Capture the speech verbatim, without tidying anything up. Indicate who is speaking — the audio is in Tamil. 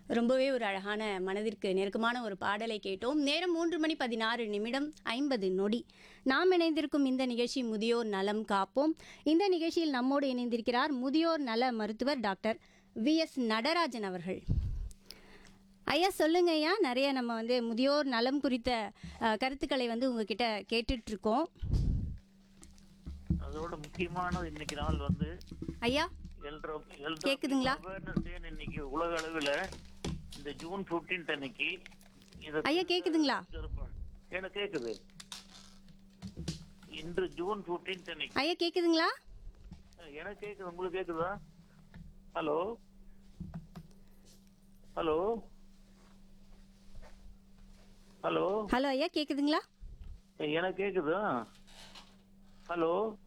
Speaker 1: ரொம்பவே ஒரு அழகான மனதிற்கு நெருக்கமான ஒரு பாடலை கேட்டோம். நேரம் மூன்று மணி பதினாறு நிமிடம் ஐம்பது நொடி. நாம் இணைந்திருக்கும் இந்த நிகழ்ச்சி முதியோர் நலம் காப்போம். இந்த நிகழ்ச்சியில் நம்மோடு இணைந்திருக்கிறார் முதியோர் நல மருத்துவர் டாக்டர் வி எஸ் நடராஜன் அவர்கள். ஐயா சொல்லுங்க ஐயா. நிறைய நம்ம வந்து முதியோர் நலம் குறித்த அஹ், கருத்துக்களை வந்து உங்ககிட்ட கேட்டுட்டு இருக்கோம்.
Speaker 2: அதோட முக்கியமானது இன்னைக்கு நாள் வந்து
Speaker 1: ஐயா
Speaker 2: எல்ட்ரோ எல்ட்ரோ
Speaker 1: கேக்குதுங்களா?
Speaker 2: அவேர்னஸ் டே இன்னைக்கு உலக அளவில் இந்த ஜூன் பதினைந்து அன்னைக்கு இத
Speaker 1: ஐயா கேக்குதுங்களா?
Speaker 2: சிறப்பா- எனக்கு கேக்குது. இன்று ஜூன் பதினைந்து அன்னைக்கு
Speaker 1: ஐயா கேக்குதுங்களா?
Speaker 2: எனக்கு கேக்குது. உங்களுக்கு கேக்குதா? ஹலோ ஹலோ ஹலோ
Speaker 1: ஹலோ ஐயா கேக்குதுங்களா?
Speaker 2: எனக்கு கேக்குதா? ஹலோ